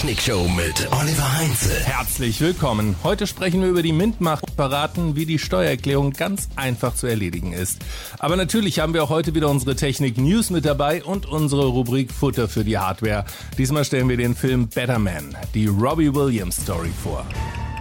Technikshow mit Oliver Heinze. Herzlich willkommen. Heute sprechen wir über die Mint-Macht und verraten, wie die Steuererklärung ganz einfach zu erledigen ist. Aber natürlich haben wir auch heute wieder unsere Technik-News mit dabei und unsere Rubrik Futter für die Hardware. Diesmal stellen wir den Film Better Man, die Robbie Williams Story vor.